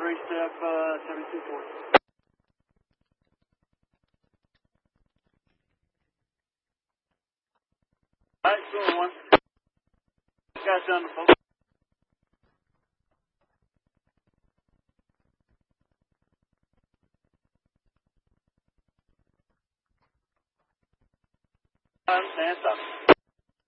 Missouri step 724. Alright, going one. Guys down the phone. Stand stop.